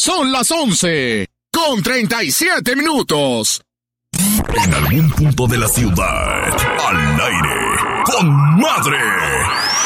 Son las 11:37. En algún punto de la ciudad, al aire, con Madre.